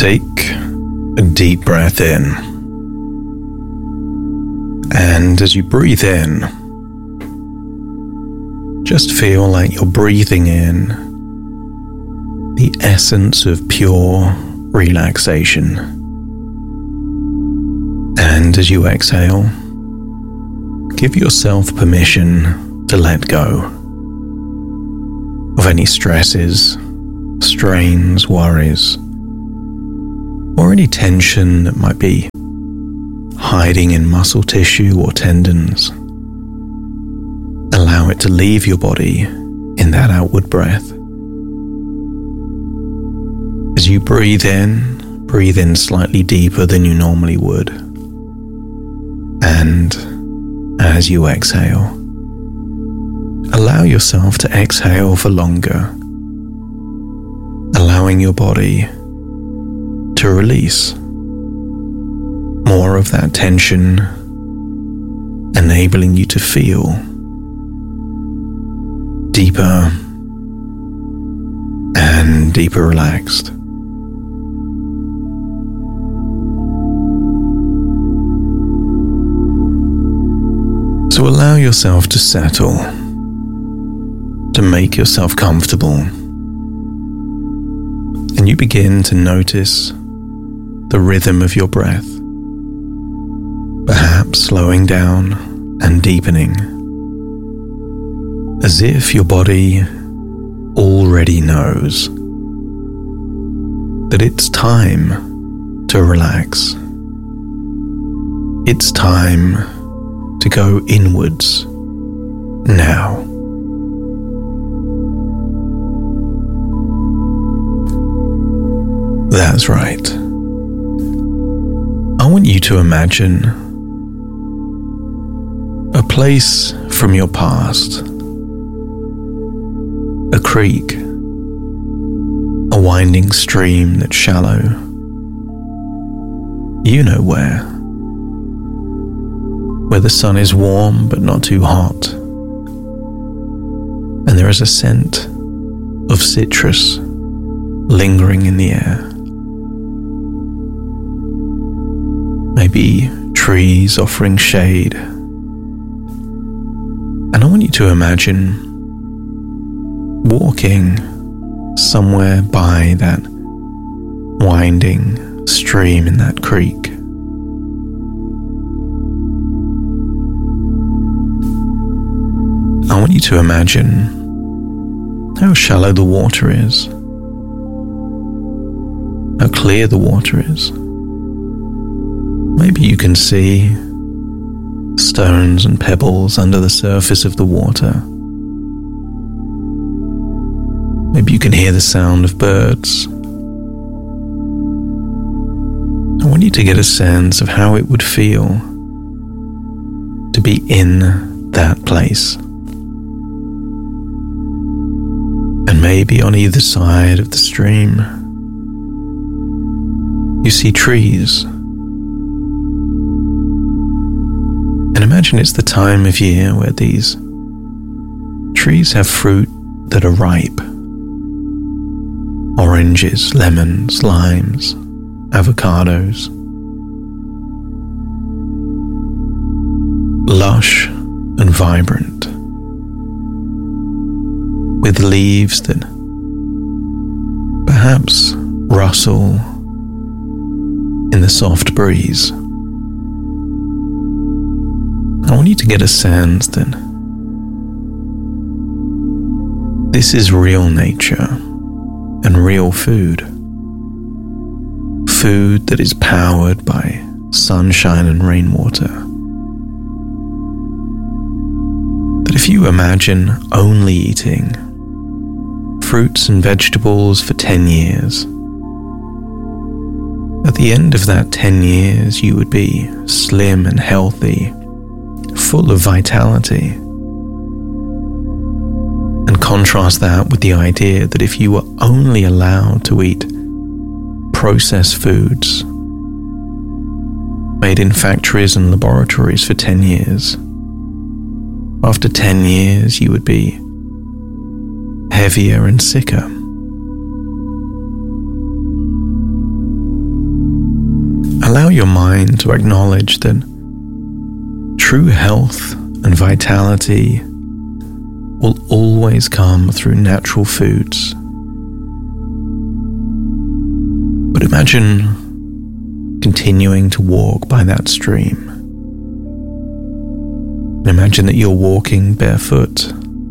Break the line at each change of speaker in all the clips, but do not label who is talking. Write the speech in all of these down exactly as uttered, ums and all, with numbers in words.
Take a deep breath in. And as you breathe in, just feel like you're breathing in the essence of pure relaxation. And as you exhale, give yourself permission to let go of any stresses, strains, worries, or any tension that might be hiding in muscle tissue or tendons. Allow it to leave your body in that outward breath. As you breathe in, breathe in slightly deeper than you normally would. And as you exhale, allow yourself to exhale for longer, allowing your body to release more of that tension, enabling you to feel deeper and deeper relaxed. So allow yourself to settle, to make yourself comfortable, and you begin to notice the rhythm of your breath, perhaps slowing down and deepening, as if your body already knows that it's time to relax. It's time to go inwards now. That's right. I want you to imagine a place from your past, a creek, a winding stream that's shallow. You know where. Where the sun is warm but not too hot, and there is a scent of citrus lingering in the air. Maybe trees offering shade. And I want you to imagine walking somewhere by that winding stream in that creek. I want you to imagine how shallow the water is, how clear the water is. Maybe you can see stones and pebbles under the surface of the water. Maybe you can hear the sound of birds. I want you to get a sense of how it would feel to be in that place. And maybe on either side of the stream, you see trees. And imagine it's the time of year where these trees have fruit that are ripe. Oranges, lemons, limes, avocados. Lush and vibrant, with leaves that perhaps rustle in the soft breeze. I want you to get a sense that this is real nature and real food. Food that is powered by sunshine and rainwater. That if you imagine only eating fruits and vegetables for ten years, at the end of that ten years you would be slim and healthy, full of vitality. And contrast that with the idea that if you were only allowed to eat processed foods made in factories and laboratories for ten years, after ten years you would be heavier and sicker. Allow your mind to acknowledge that true health and vitality will always come through natural foods. But imagine continuing to walk by that stream. Imagine that you're walking barefoot,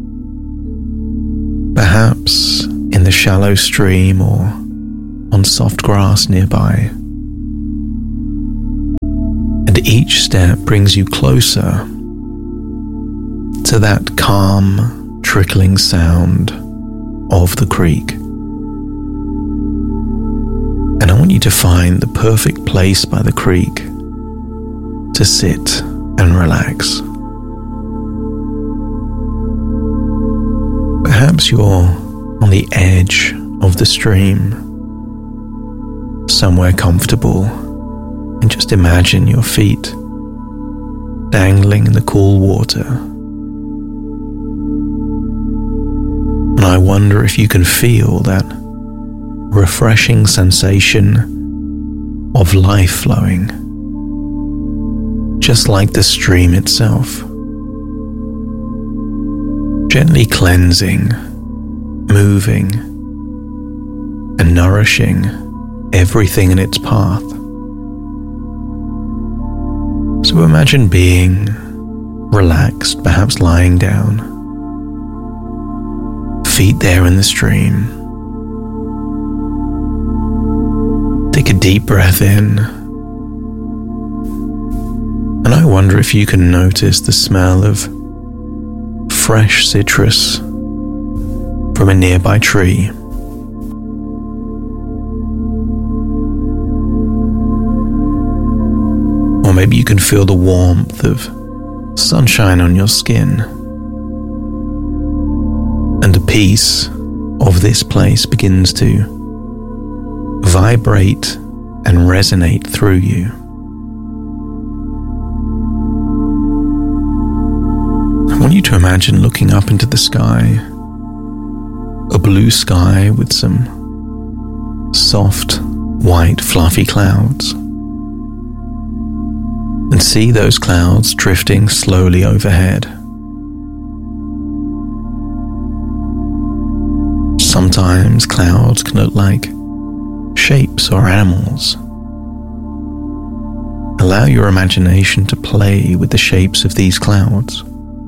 perhaps in the shallow stream or on soft grass nearby. And each step brings you closer to that calm, trickling sound of the creek. And I want you to find the perfect place by the creek to sit and relax. Perhaps you're on the edge of the stream, somewhere comfortable, and just imagine your feet dangling in the cool water. And I wonder if you can feel that refreshing sensation of life flowing, just like the stream itself. Gently cleansing, moving, and nourishing everything in its path. So imagine being relaxed, perhaps lying down, feet there in the stream. Take a deep breath in, and I wonder if you can notice the smell of fresh citrus from a nearby tree. Or maybe you can feel the warmth of sunshine on your skin, and the peace of this place begins to vibrate and resonate through you. I want you to imagine looking up into the sky, a blue sky with some soft, white, fluffy clouds, and see those clouds drifting slowly overhead. Sometimes clouds can look like shapes or animals. Allow your imagination to play with the shapes of these clouds,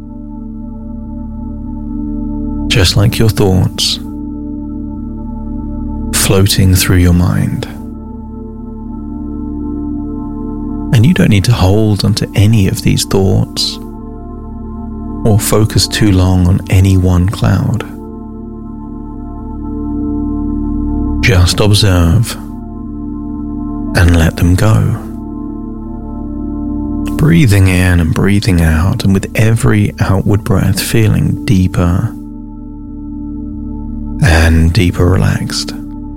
just like your thoughts floating through your mind. And you don't need to hold onto any of these thoughts or focus too long on any one cloud. Just observe and let them go. Breathing in and breathing out, and with every outward breath feeling deeper and deeper relaxed.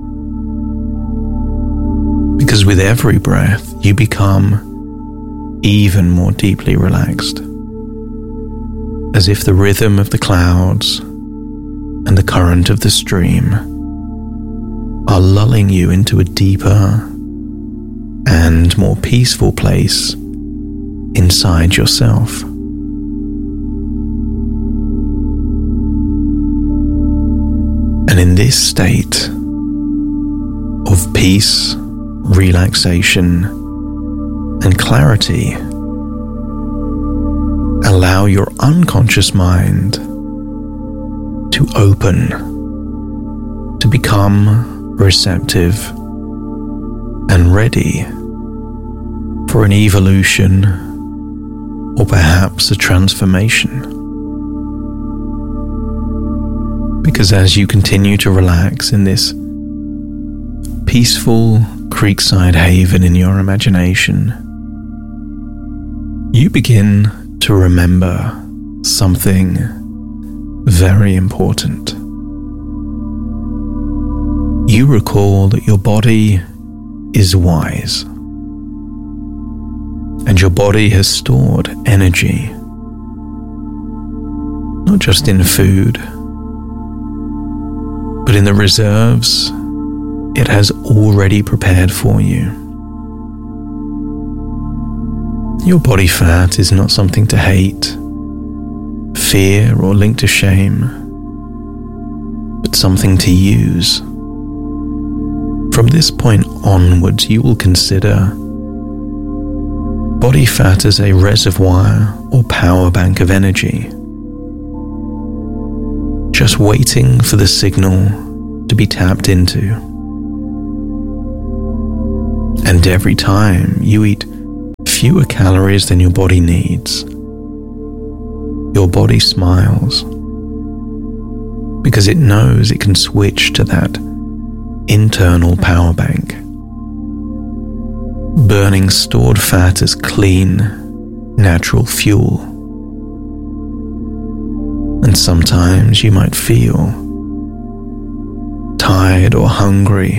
Because with every breath, you become even more deeply relaxed, as if the rhythm of the clouds and the current of the stream are lulling you into a deeper and more peaceful place inside yourself. And in this state of peace, relaxation, and clarity, allow your unconscious mind to open, to become receptive and ready for an evolution or perhaps a transformation. Because as you continue to relax in this peaceful creekside haven in your imagination, you begin to remember something very important. You recall that your body is wise, and your body has stored energy, not just in food, but in the reserves it has already prepared for you. Your body fat is not something to hate, fear, or link to shame, but something to use. From this point onwards, you will consider body fat as a reservoir or power bank of energy, just waiting for the signal to be tapped into. And every time you eat fewer calories than your body needs, your body smiles because it knows it can switch to that internal power bank, burning stored fat as clean, natural fuel. And sometimes you might feel tired or hungry.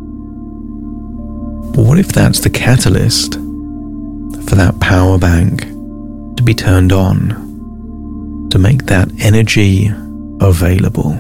But what if that's the catalyst for that power bank to be turned on, to make that energy available?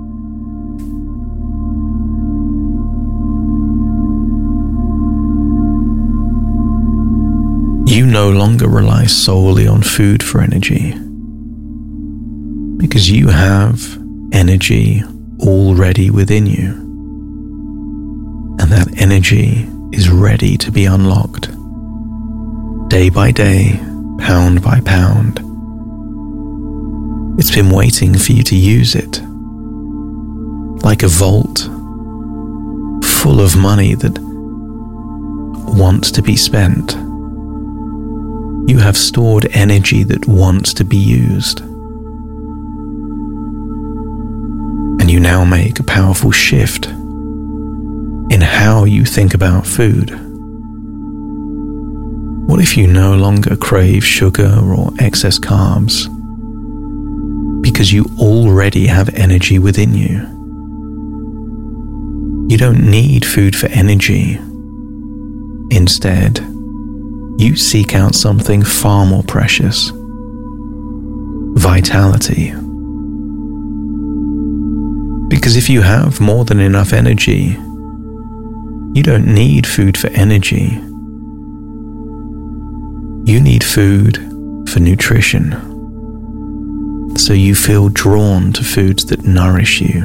You no longer rely solely on food for energy, because you have energy already within you, and that energy is ready to be unlocked, day by day, pound by pound. It's been waiting for you to use it, like a vault full of money that wants to be spent. You have stored energy that wants to be used. And you now make a powerful shift in how you think about food. What if you no longer crave sugar or excess carbs because you already have energy within you? You don't need food for energy. Instead, you seek out something far more precious: vitality. Because if you have more than enough energy, you don't need food for energy. You need food for nutrition. So you feel drawn to foods that nourish you.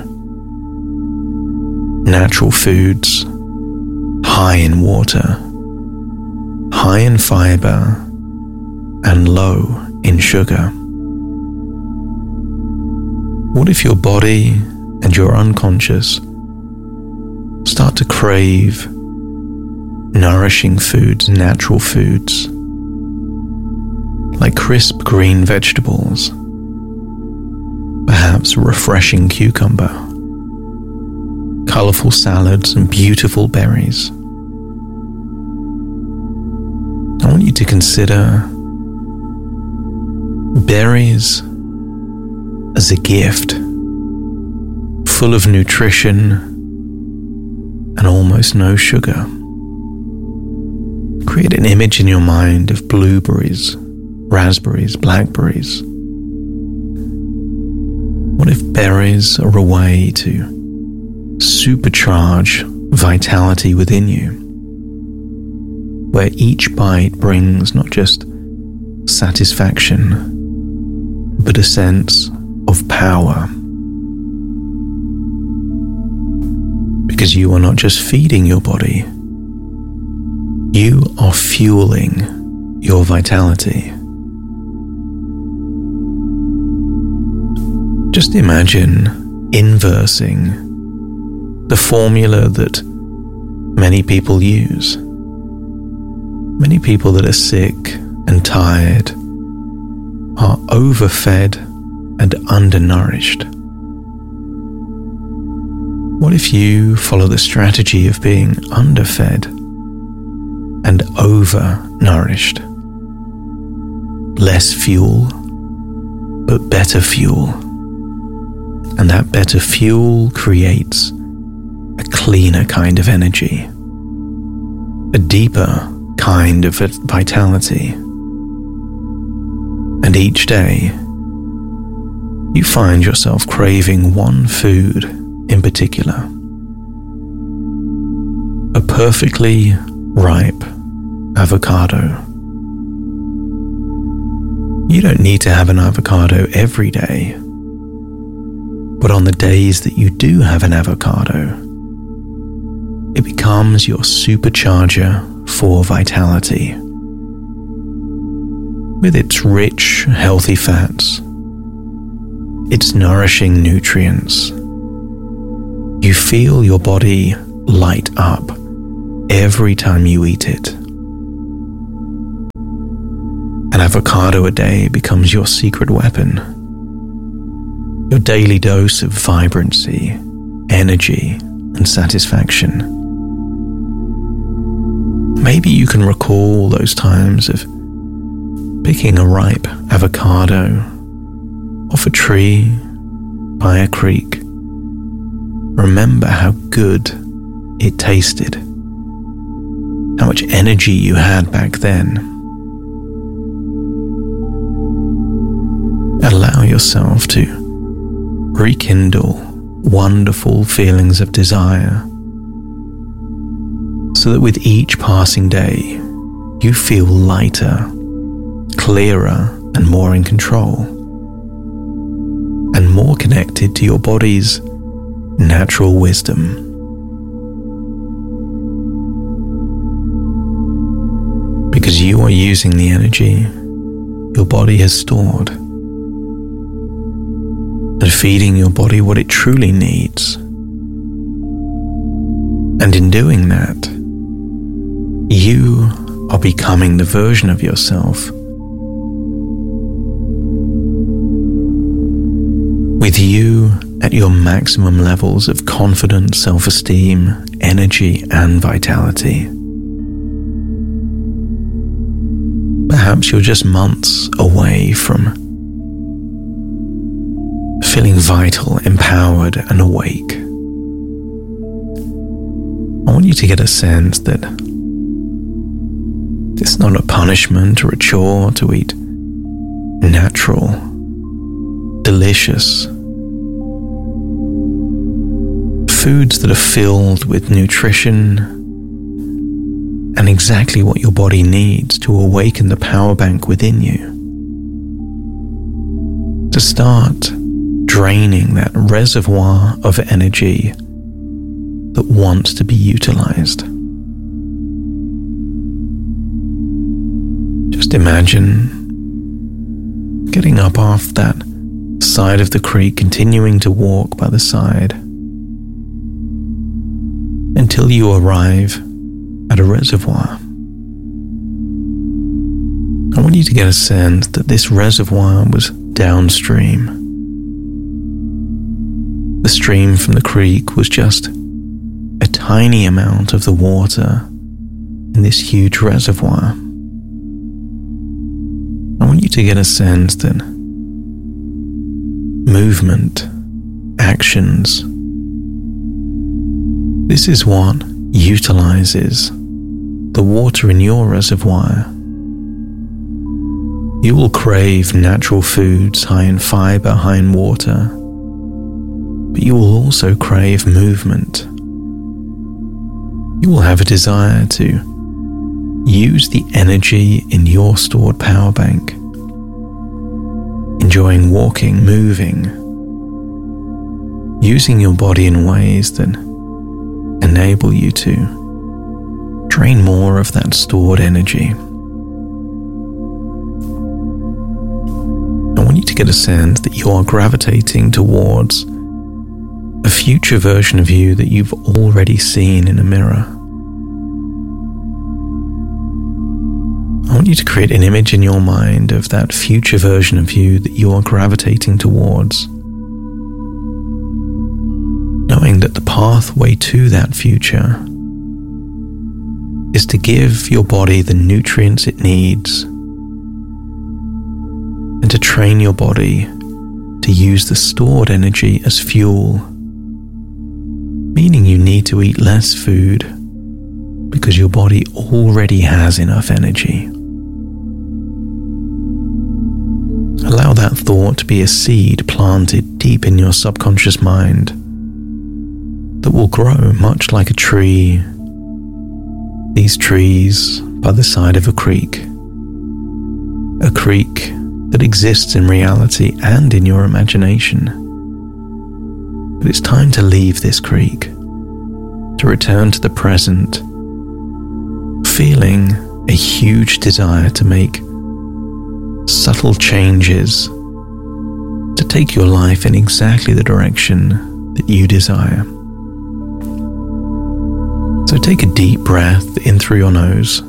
Natural foods, high in water, high in fiber, and low in sugar. What if your body and your unconscious start to crave nourishing foods, natural foods, like crisp green vegetables, perhaps a refreshing cucumber, colorful salads, and beautiful berries? I want you to consider berries as a gift, full of nutrition and almost no sugar. Create an image in your mind of blueberries, raspberries, blackberries. What if berries are a way to supercharge vitality within you, where each bite brings not just satisfaction, but a sense of power? Because you are not just feeding your body, you are fueling your vitality. Just imagine inversing the formula that many people use. Many people that are sick and tired are overfed and undernourished. What if you follow the strategy of being underfed and overnourished? Less fuel, but better fuel. And that better fuel creates a cleaner kind of energy, a deeper kind of vitality. And each day, you find yourself craving one food in particular. A perfectly ripe avocado, You don't need to have an avocado every day, but on the days that you do have an avocado, it becomes your supercharger for vitality. With its rich, healthy fats, its nourishing nutrients, you feel your body light up every time you eat it. An avocado a day becomes your secret weapon, your daily dose of vibrancy, energy, and satisfaction. Maybe you can recall those times of picking a ripe avocado off a tree by a creek. Remember how good it tasted, how much energy you had back then. Allow yourself to rekindle wonderful feelings of desire, so that with each passing day, you feel lighter, clearer, and more in control, and more connected to your body's natural wisdom. Because you are using the energy your body has stored, and feeding your body what it truly needs. And in doing that, you are becoming the version of yourself with you at your maximum levels of confidence, self-esteem, energy, and vitality. Perhaps you're just months away from feeling vital, empowered, and awake. I want you to get a sense that it's not a punishment or a chore to eat natural, delicious foods that are filled with nutrition and exactly what your body needs to awaken the power bank within you, to start draining that reservoir of energy that wants to be utilized. Just imagine getting up off that side of the creek, continuing to walk by the side until you arrive at a reservoir. I want you to get a sense that this reservoir was downstream. The stream from the creek was just a tiny amount of the water in this huge reservoir. I want you to get a sense that movement, actions, this is what utilizes the water in your reservoir. You will crave natural foods high in fiber, high in water, but you will also crave movement. You will have a desire to use the energy in your stored power bank, enjoying walking, moving, using your body in ways that enable you to drain more of that stored energy. I want you to get a sense that you are gravitating towards a future version of you that you've already seen in a mirror. I want you to create an image in your mind of that future version of you that you are gravitating towards, knowing that the pathway to that future is to give your body the nutrients it needs and to train your body to use the stored energy as fuel, meaning you need to eat less food because your body already has enough energy. Allow that thought to be a seed planted deep in your subconscious mind that will grow much like a tree. These trees by the side of a creek. A creek that exists in reality and in your imagination. But it's time to leave this creek, to return to the present, feeling a huge desire to make subtle changes, to take your life in exactly the direction that you desire. So take a deep breath in through your nose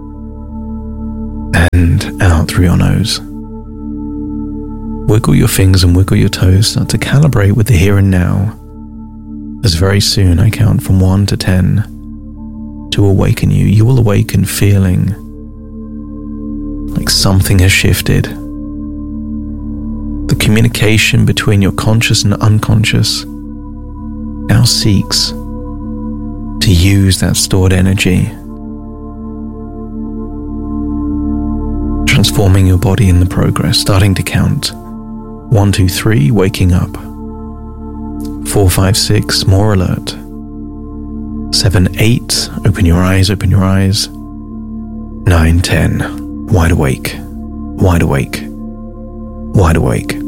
and out through your nose. Wiggle your fingers and wiggle your toes, start to calibrate with the here and now, as very soon I count from one to ten to awaken you. You will awaken feeling like something has shifted. The communication between your conscious and unconscious now seeks to use that stored energy, transforming your body in the progress, starting to count. One, two, three, waking up. Four, five, six, more alert. Seven, eight, open your eyes, open your eyes. Nine, ten, wide awake, wide awake, wide awake.